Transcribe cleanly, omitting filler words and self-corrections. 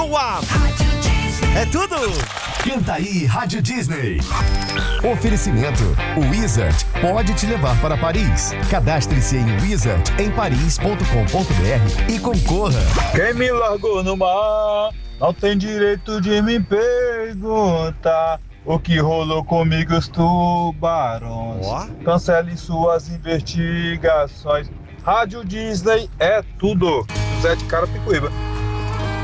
É tudo! Canta aí, Rádio Disney. Oferecimento: o Wizard pode te levar para Paris. Cadastre-se em wizardemparis.com.br e concorra. Quem me largou no mar não tem direito de me perguntar o que rolou comigo os tubarões. Cancele suas investigações. Rádio Disney é tudo. José de Carapicuíba.